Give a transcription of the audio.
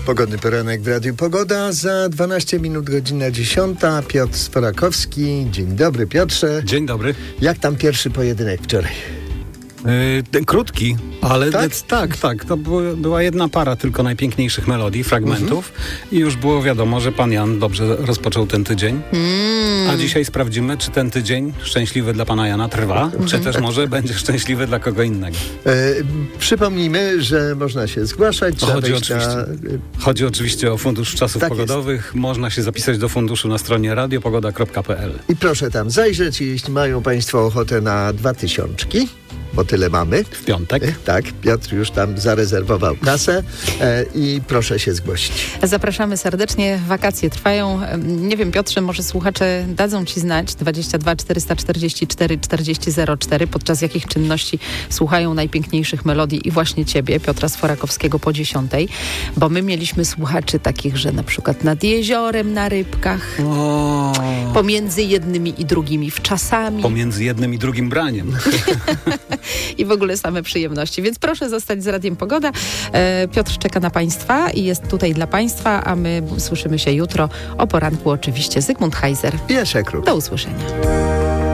Pogodny poranek w Radiu Pogoda. Za 12 minut godzina 10. Piotr Sforakowski. Dzień dobry, Piotrze. Dzień dobry. Jak tam pierwszy pojedynek wczoraj? Krótki, ale tak? To była jedna para tylko najpiękniejszych melodii, fragmentów i już było wiadomo, że pan Jan dobrze rozpoczął ten tydzień. A dzisiaj sprawdzimy, czy ten tydzień szczęśliwy dla pana Jana trwa, czy też może będzie szczęśliwy dla kogo innego. Przypomnijmy, że można się zgłaszać. Chodzi oczywiście o Fundusz Czasów Pogodowych. Jest. Można się zapisać do funduszu na stronie radiopogoda.pl. I proszę tam zajrzeć, jeśli mają państwo ochotę na 2000, bo tyle mamy. W piątek. Tak, Piotr już tam zarezerwował kasę i proszę się zgłosić. Zapraszamy serdecznie, wakacje trwają. Nie wiem, Piotrze, może słuchacze dadzą ci znać 22 444 4004, podczas jakich czynności słuchają najpiękniejszych melodii i właśnie ciebie, Piotra Sforakowskiego, po 10, bo my mieliśmy słuchaczy takich, że na przykład nad jeziorem, na rybkach, pomiędzy jednymi i drugimi wczasami. Pomiędzy jednym i drugim braniem. I w ogóle same przyjemności. Więc proszę zostać z Radiem Pogoda. Piotr czeka na Państwa i jest tutaj dla Państwa, a my słyszymy się jutro o poranku oczywiście. Zygmunt Heiser. Pieszek. Do usłyszenia.